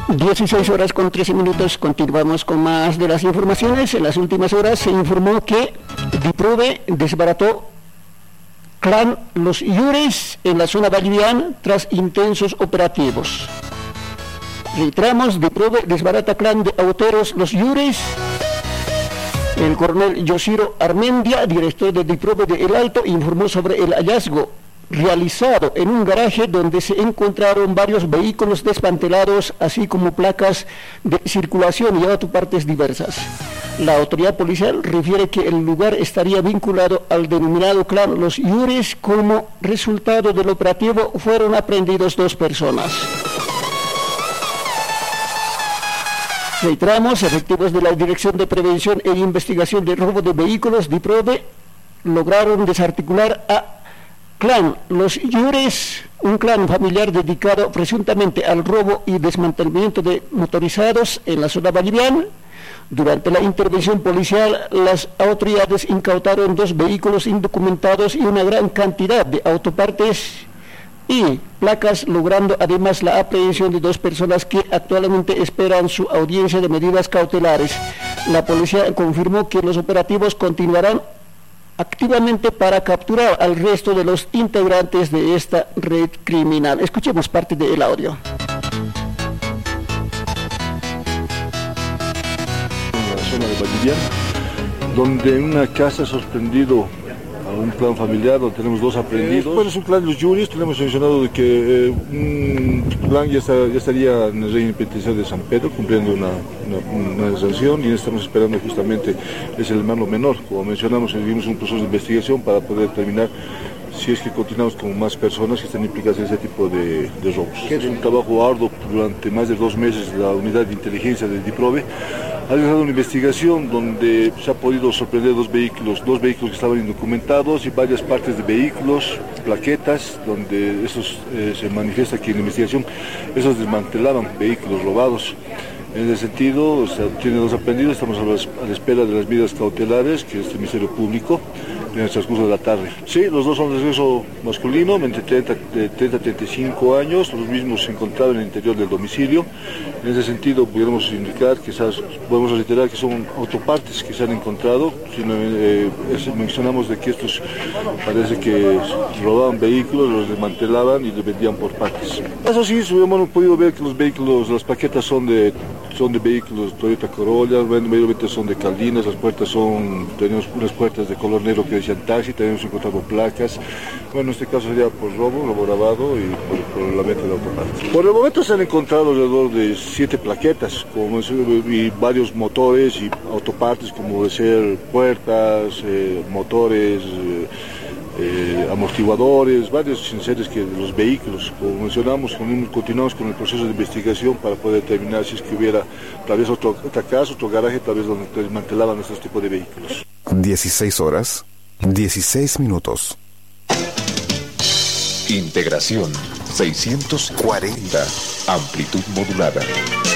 16 horas con 13 minutos, continuamos con más de las informaciones. En las últimas horas se informó que DIPROVE desbarató clan Los Yures en la zona boliviana tras intensos operativos. Reiteramos, DIPROVE desbarata clan de auteros Los Yures. El coronel Yoshiro Armendia, director de DIPROVE de El Alto, informó sobre el hallazgo realizado en un garaje donde se encontraron varios vehículos desmantelados, así como placas de circulación y autopartes diversas. La autoridad policial refiere que el lugar estaría vinculado al denominado clan Los Yures. Como resultado del operativo fueron aprehendidos 2 personas. Reiteramos, efectivos de la Dirección de Prevención e Investigación de Robo de Vehículos, DIPROVE, lograron desarticular a clan Los Yures, un clan familiar dedicado presuntamente al robo y desmantelamiento de motorizados en la zona boliviana. Durante la intervención policial, las autoridades incautaron 2 vehículos indocumentados y una gran cantidad de autopartes y placas, logrando además la aprehensión de 2 personas que actualmente esperan su audiencia de medidas cautelares. La policía confirmó que los operativos continuarán activamente para capturar al resto de los integrantes de esta red criminal. Escuchemos parte del audio. En la zona de Bolivia, donde en una casa sorprendido a un clan familiar, donde tenemos 2 aprehendidos. Bueno, es un clan de Los Yures. Tenemos mencionado de que un clan ya estaría en el régimen penitenciario de San Pedro cumpliendo una sanción, y estamos esperando justamente es el hermano menor. Como mencionamos, seguimos un proceso de investigación para poder determinar si es que continuamos con más personas que están implicadas en ese tipo de robos. Es un trabajo arduo durante más de 2 meses. La unidad de inteligencia del DIPROVE ha realizado una investigación donde se ha podido sorprender 2 vehículos que estaban indocumentados y varias partes de vehículos, plaquetas, donde esos se manifiesta que en la investigación esos desmantelaban vehículos robados. En ese sentido, tiene 2 aprehendidos. Estamos a la espera de las medidas cautelares que es el Ministerio Público en el transcurso de la tarde. Sí, los 2 son de sexo masculino, entre 30 y 35 años, los mismos se encontraban en el interior del domicilio. En ese sentido, pudiéramos indicar, podemos reiterar que son autopartes que se han encontrado. Mencionamos de que estos parece que robaban vehículos, los desmantelaban y los vendían por partes. Eso sí, hemos podido ver que los vehículos, las plaquetas son de vehículos Toyota Corolla, mayormente son de Caldinas. Las puertas tenemos unas puertas de color negro que decían taxi, tenemos encontrado placas. Bueno, en este caso sería por robo lavado y por la venta de autopartes. Por el momento se han encontrado alrededor de 7 plaquetas, y varios motores y autopartes, como de ser puertas, motores, amortiguadores, varios enseres de los vehículos. Como mencionamos, continuamos con el proceso de investigación para poder determinar si es que hubiera tal vez otra casa, otro garaje, tal vez donde desmantelaban estos tipos de vehículos. 16 horas, 16 minutos. Integración 640, amplitud modulada.